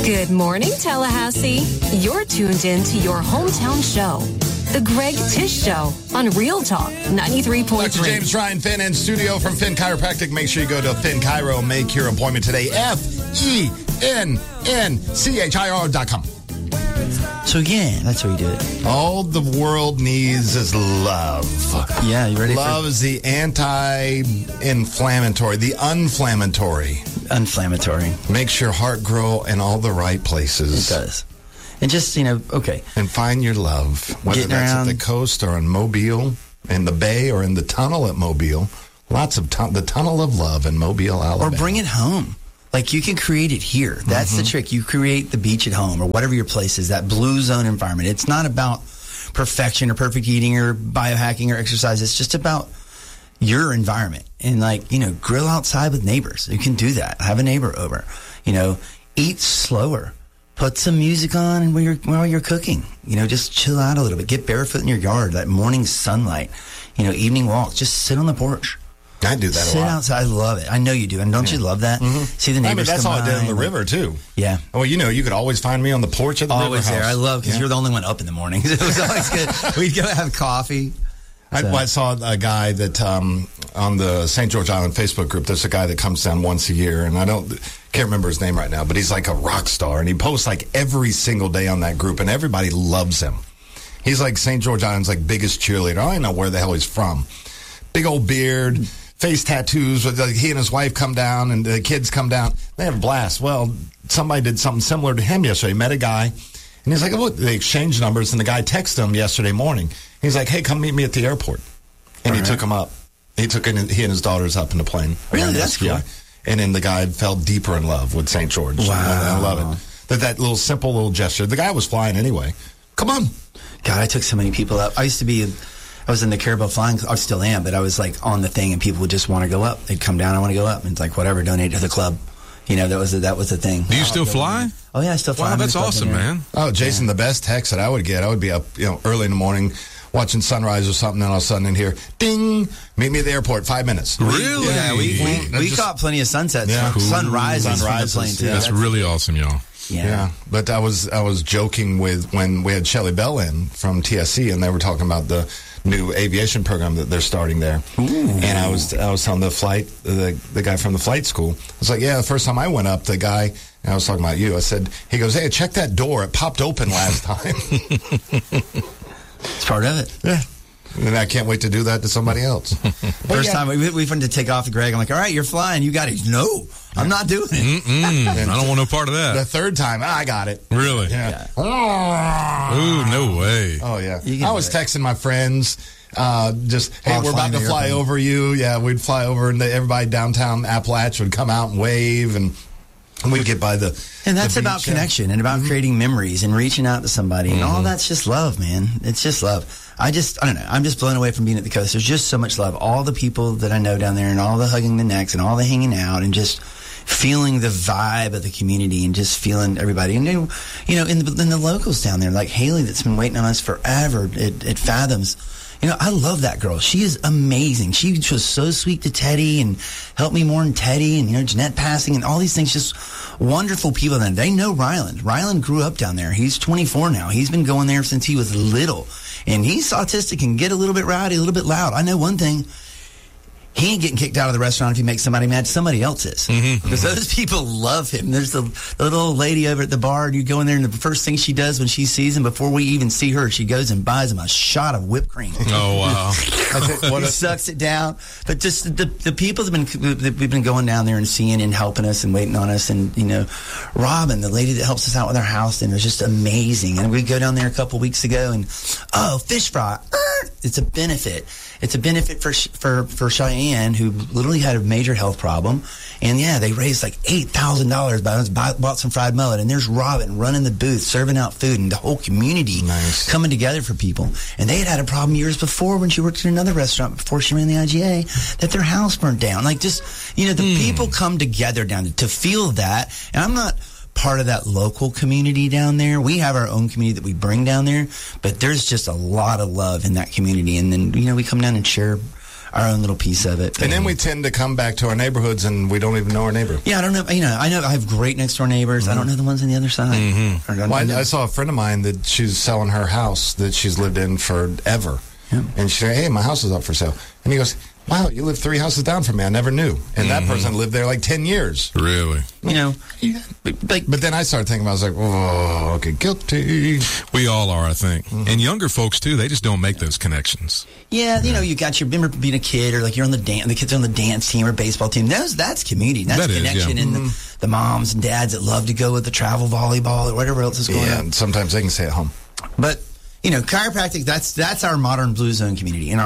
Good morning, Tallahassee. You're tuned in to your hometown show, The Greg Tish Show on Real Talk 93.3. Dr. James Ryan, Finn in studio from Finn Chiropractic. Make sure you go to Finn Chiro. Make your appointment today. FENNCHIRO.com. So, yeah, that's how you do it. All the world needs is love. Yeah, you ready love is the anti-inflammatory, the unflammatory. Unflammatory. Makes your heart grow in all the right places. It does. And just, okay. And find your love. Whether Getting that's around. at the coast or in Mobile, in the Bay, or in the tunnel at Mobile. Lots of the tunnel of love in Mobile, Alabama. Or bring it home. Like, you can create it here. That's the trick. You create the beach at home or whatever your place is, that blue zone environment. It's not about perfection or perfect eating or biohacking or exercise. It's just about your environment. And, grill outside with neighbors. You can do that. Have a neighbor over. Eat slower. Put some music on while you're cooking. Just chill out a little bit. Get barefoot in your yard. That morning sunlight. Evening walks. Just sit on the porch. I do that a lot. Sit outside. I love it. I know you do. And don't you love that? Mm-hmm. See the neighbors that's come all I did on by. the river, too. Yeah. Well, you could always find me on the porch of the Always river there. house. I love because you're the only one up in the mornings. It was always good. We'd go have coffee. I saw a guy that on the St. George Island Facebook group, there's a guy that comes down once a year, and can't remember his name right now, but he's like a rock star, and he posts like every single day on that group, and everybody loves him. He's like St. George Island's like biggest cheerleader. I don't know where the hell he's from. Big old beard, face tattoos. He and his wife come down, and the kids come down. They have a blast. Well, somebody did something similar to him yesterday. Met a guy, and he's like, "Oh, they exchanged numbers," and the guy texted him yesterday morning. He's like, "Hey, come meet me at the airport," and he took him up. He and his daughters up in the plane. Really, that's cool. And then the guy fell deeper in love with St. George. Wow, I love it. That little simple little gesture. The guy was flying anyway. Come on. God, I took so many people up. I was in the Carabel Flying. I still am, but I was like on the thing, and people would just want to go up. They'd come down. I want to go up, and it's like whatever. Donate to the club. That was the thing. Do you still fly? Oh yeah, I still fly. Wow, that's awesome, man. Oh, Jason, the best text that I would get, I would be up, early in the morning, watching sunrise or something, and all of a sudden in here, ding, meet me at the airport, 5 minutes. Really? Yeah, we caught plenty of sunsets, sunrises from the plane too. That's really awesome, y'all. Yeah. But I was joking with when we had Shelley Bell in from TSC, and they were talking about the new aviation program that they're starting there. Ooh. And I was telling the guy from the flight school, I was like, yeah, the first time I went up, the guy, and I was talking about you, he goes, hey, check that door. It popped open last time. It's part of it. Yeah. And I can't wait to do that to somebody else. First time we wanted to take off the Greg. I'm like, all right, you're flying. You got it. No, I'm not doing it. I don't want no part of that. The third time, I got it. Really? Yeah. Ooh, no way. Oh, yeah. I was texting my friends, hey, we're about to fly over you. Yeah, we'd fly over, and everybody downtown Appalachia would come out and wave, and we'd get by the And that's the about beach, connection and about creating memories and reaching out to somebody. And all that's just love, man. It's just love. I don't know. I'm just blown away from being at the coast. There's just so much love. All the people that I know down there, and all the hugging the necks, and all the hanging out, and just feeling the vibe of the community, and just feeling everybody. And in the locals down there, like Haley, that's been waiting on us forever at Fathoms. I love that girl. She is amazing. She was so sweet to Teddy and helped me more than Teddy, and Jeanette passing and all these things. Just wonderful people. And they know Ryland. Ryland grew up down there. He's 24 now. He's been going there since he was little. And he's autistic and get a little bit rowdy, a little bit loud. I know one thing. He ain't getting kicked out of the restaurant if he makes somebody mad. Somebody else is. Because those people love him. There's the little old lady over at the bar, and you go in there, and the first thing she does when she sees him, before we even see her, she goes and buys him a shot of whipped cream. Oh, wow. He sucks it down. But just the people that we've been going down there and seeing and helping us and waiting on us, and, Robin, the lady that helps us out with our house, and it was just amazing. And we go down there a couple weeks ago, and, fish fry. It's a benefit. It's a benefit for Cheyenne, who literally had a major health problem. And, they raised like $8,000 by us, bought some fried mullet. And there's Robin running the booth, serving out food, and the whole community coming together for people. And they had a problem years before when she worked in another restaurant before she ran the IGA, that their house burnt down. Like, just, the people come together down to feel that. And I'm not part of that local community down there. We have our own community that we bring down there, but there's just a lot of love in that community. And then, we come down and share our own little piece of it. And then we tend to come back to our neighborhoods and we don't even know our neighbor. Yeah, I don't know. I know I have great next door neighbors. I don't know the ones on the other side. Well, I saw a friend of mine that she's selling her house that she's lived in forever. Yeah. And she said, hey, my house is up for sale. And he goes, wow, you live 3 houses down from me. I never knew. And that person lived there like 10 years. Really? But then I started thinking, I was like, oh, okay, guilty. We all are, I think. And younger folks, too, they just don't make those connections. yeah, you got your, remember being a kid or like you're on the kids are on the dance team or baseball team. That's community. That's That is, connection. yeah. And the moms and dads that love to go with the travel volleyball or whatever else is going Yeah, on. and sometimes they can stay at home. But, chiropractic, that's our modern Blue Zone community. In